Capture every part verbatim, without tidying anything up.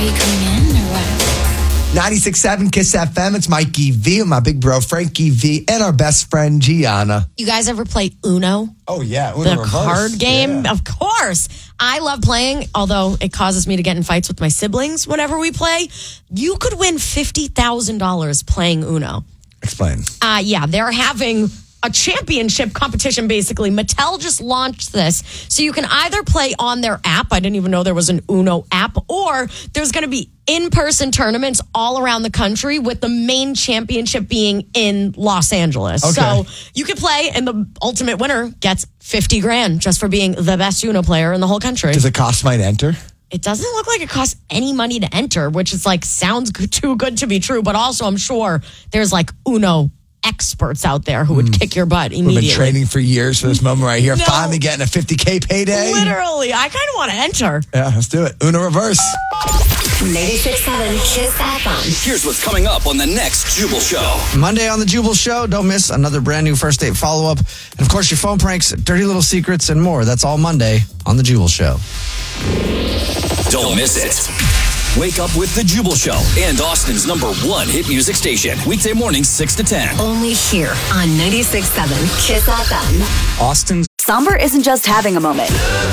you coming in or what? ninety-six point seven Kiss F M. It's Mikey V and my big bro Frankie V and our best friend Gianna. You guys ever play Uno? Oh, yeah. Uno the reverse. card game? Yeah. Of course. I love playing, although it causes me to get in fights with my siblings whenever we play. You could win fifty thousand dollars playing Uno. Explain. Uh, yeah, they're having a championship competition, basically. Mattel just launched this. So you can either play on their app. I didn't even know there was an Uno app. Or there's going to be in-person tournaments all around the country with the main championship being in Los Angeles. Okay. So you can play, and the ultimate winner gets fifty grand just for being the best Uno player in the whole country. Does it cost money to enter? It doesn't look like it costs any money to enter, which is like sounds good, too good to be true. But also, I'm sure there's like Uno experts out there who would mm. kick your butt immediately. We've been training for years for this moment right here. No. Finally getting a fifty K payday. Literally. I kind of want to enter. Yeah, let's do it. Uno reverse. ninety-six point seven Kiss F M. Here's what's coming up on the next Jubal Show. Monday on the Jubal Show, don't miss another brand new first date follow-up. And of course, your phone pranks, dirty little secrets, and more. That's all Monday on the Jubal Show. Don't miss it. Wake up with the Jubal Show and Austin's number one hit music station. Weekday mornings, six to ten. Only here on ninety-six point seven Kiss F M. Austin's Somber isn't just having a moment.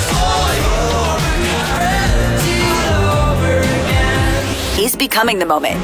He's becoming the moment.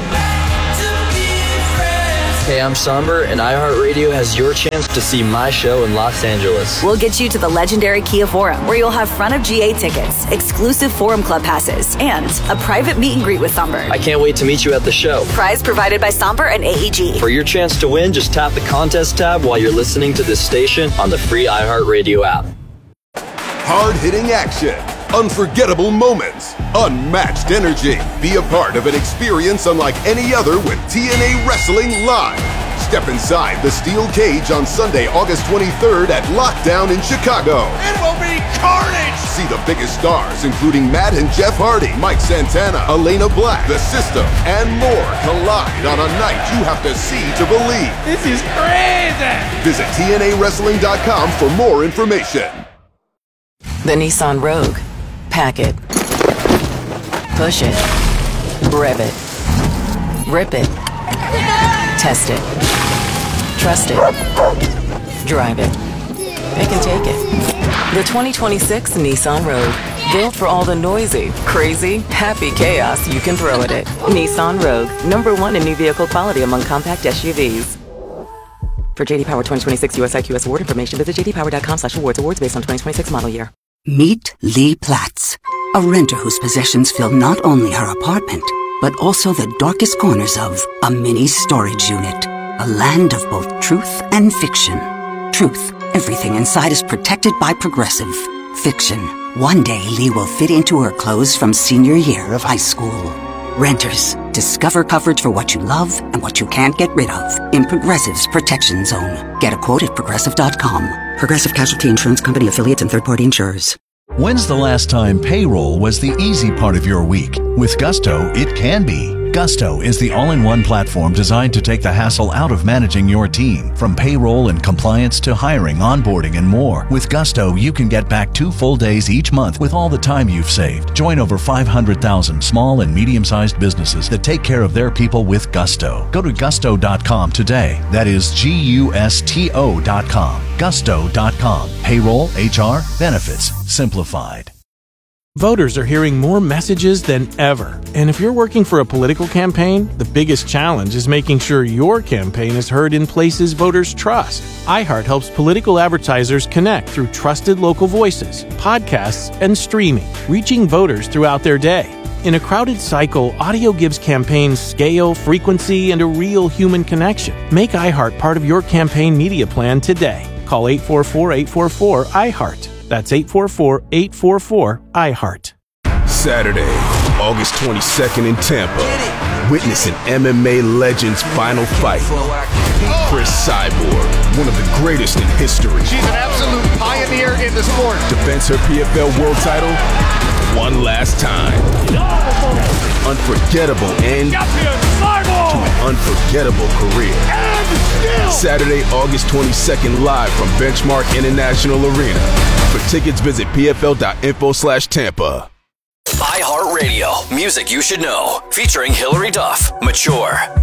Hey, I'm Somber, and iHeartRadio has your chance to see my show in Los Angeles. We'll get you to the legendary Kia Forum, where you'll have front of G A tickets, exclusive Forum Club passes, and a private meet and greet with Somber. I can't wait to meet you at the show. Prize provided by Somber and A E G. For your chance to win, just tap the contest tab while you're listening to this station on the free iHeartRadio app. Hard-hitting action, unforgettable moments, unmatched energy. Be a part of an experience unlike any other with T N A Wrestling Live. Step inside the steel cage on Sunday, August twenty-third at Lockdown in Chicago. It will be carnage! See the biggest stars, including Matt and Jeff Hardy, Mike Santana, Elena Black, The System, and more collide on a night you have to see to believe. This is crazy! Visit T N A wrestling dot com for more information. The Nissan Rogue. Pack it. Push it. Rev it. Rip it. Test it. Trust it. Drive it. Pick and take it. The twenty twenty-six Nissan Rogue. Built for all the noisy, crazy, happy chaos you can throw at it. Nissan Rogue. Number one in new vehicle quality among compact S U Vs. For J D Power twenty twenty-six U S I Q S award information, visit j d power dot com slash awards. Awards based on twenty twenty-six model year. Meet Lee Platts, a renter whose possessions fill not only her apartment, but also the darkest corners of a mini storage unit. A land of both truth and fiction. Truth, everything inside is protected by Progressive. Fiction, one day Lee will fit into her clothes from senior year of high school. Renters, discover coverage for what you love and what you can't get rid of in Progressive's Protection Zone. Get a quote at progressive dot com. Progressive Casualty Insurance Company affiliates and third-party insurers. When's the last time payroll was the easy part of your week? With Gusto, it can be. Gusto is the all-in-one platform designed to take the hassle out of managing your team. From payroll and compliance to hiring, onboarding, and more. With Gusto, you can get back two full days each month with all the time you've saved. Join over five hundred thousand small and medium-sized businesses that take care of their people with Gusto. Go to gusto dot com today. That is G U S T O dot com. gusto dot com. Payroll, H R, benefits, simplified. Voters are hearing more messages than ever. And if you're working for a political campaign, the biggest challenge is making sure your campaign is heard in places voters trust. iHeart helps political advertisers connect through trusted local voices, podcasts, and streaming, reaching voters throughout their day. In a crowded cycle, audio gives campaigns scale, frequency, and a real human connection. Make iHeart part of your campaign media plan today. Call eight four four, eight four four, I heart. That's eight four four, eight four four, I heart. Saturday, August twenty-second in Tampa. Witness an M M A legend's final fight. Chris Cyborg, one of the greatest in history. She's an absolute pioneer in the sport. Defends her P F L world title one last time. Unforgettable end to an unforgettable career. Saturday, August twenty-second, live from Benchmark International Arena. For tickets, visit P F L dot info slash Tampa. iHeartRadio, music you should know, featuring Hillary Duff, Mature.